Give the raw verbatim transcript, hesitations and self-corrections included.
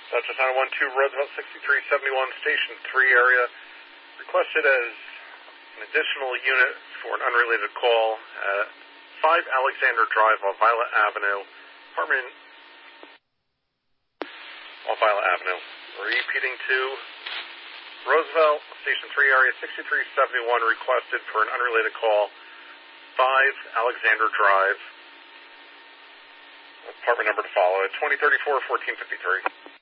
Dutchess nine one two, Roosevelt sixty-three seventy-one, Station three area. Requested as an additional unit for an unrelated call at five Alexander Drive off Violet Avenue, apartment off Violet Avenue. Repeating to Roosevelt, Station three area, sixty-three seventy-one, requested for an unrelated call, five Alexander Drive, apartment number to follow at twenty thirty-four, fourteen fifty-three.